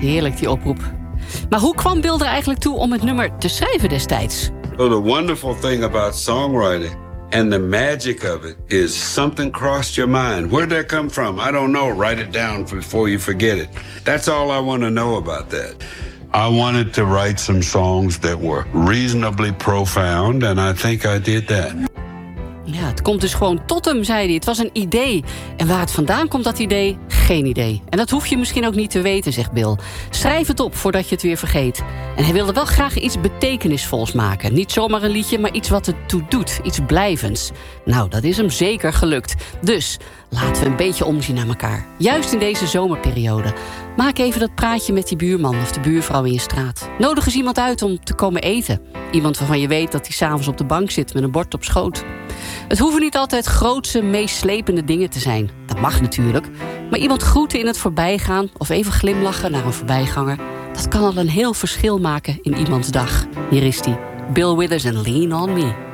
Heerlijk, die oproep. Maar hoe kwam Bill er eigenlijk toe om het nummer te schrijven destijds? So the wonderful thing about songwriting and the magic of it is something crossed your mind. Where'd that come from? I don't know. Write it down before you forget it. That's all I want to know about that. I wanted to write some songs that were reasonably profound, and I think I did that. Ja, het komt dus gewoon tot hem, zei hij. Het was een idee. En waar het vandaan komt, dat idee? Geen idee. En dat hoef je misschien ook niet te weten, zegt Bill. Schrijf het op voordat je het weer vergeet. En hij wilde wel graag iets betekenisvols maken. Niet zomaar een liedje, maar iets wat ertoe doet. Iets blijvends. Nou, dat is hem zeker gelukt. Dus laten we een beetje omzien naar elkaar. Juist in deze zomerperiode. Maak even dat praatje met die buurman of de buurvrouw in je straat. Nodig eens iemand uit om te komen eten. Iemand waarvan je weet dat hij 's avonds op de bank zit met een bord op schoot. Het hoeven niet altijd grootse, meeslepende dingen te zijn. Dat mag natuurlijk. Maar iemand groeten in het voorbijgaan of even glimlachen naar een voorbijganger, dat kan al een heel verschil maken in iemands dag. Hier is hij, Bill Withers en Lean on Me.